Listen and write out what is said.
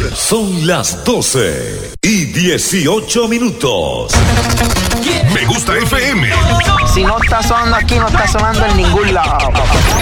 Son las 12:18. Me Gusta FM. Si no está sonando aquí, no está sonando en ningún lado.